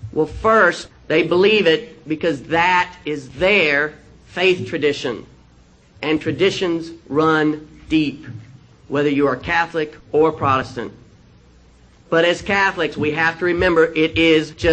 Well, first, they believe it because that is their faith tradition. And traditions run deep, whether you are Catholic or Protestant. But as Catholics, we have to remember it is just